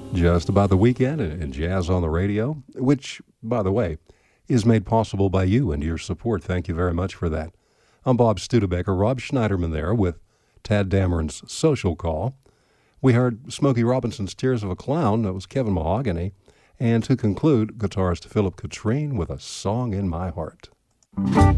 Just about the weekend and jazz on the radio, which, by the way, is made possible by you and your support. Thank you very much for that. I'm Bob Studebaker, Rob Schneiderman there with Tad Dameron's Social Call. We heard Smokey Robinson's Tears of a Clown. That was Kevin Mahogany. And to conclude, guitarist Philip Katrine with A Song in My Heart.